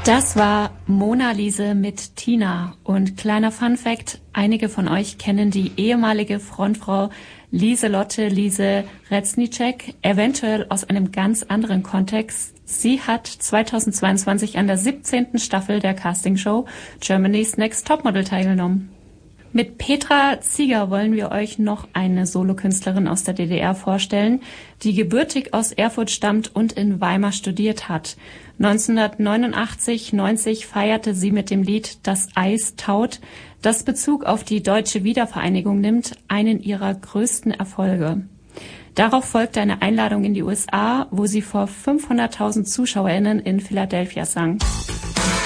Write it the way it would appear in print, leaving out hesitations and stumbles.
Das war Mona Lise mit Tina. Und kleiner Funfact, einige von euch kennen die ehemalige Frontfrau Lieselotte Lise Reznicek, eventuell aus einem ganz anderen Kontext. Sie hat 2022 an der 17. Staffel der Castingshow Germany's Next Topmodel teilgenommen. Mit Petra Zieger wollen wir euch noch eine Solokünstlerin aus der DDR vorstellen, die gebürtig aus Erfurt stammt und in Weimar studiert hat. 1989/90 feierte sie mit dem Lied Das Eis taut, das Bezug auf die deutsche Wiedervereinigung nimmt, einen ihrer größten Erfolge. Darauf folgte eine Einladung in die USA, wo sie vor 500.000 ZuschauerInnen in Philadelphia sang.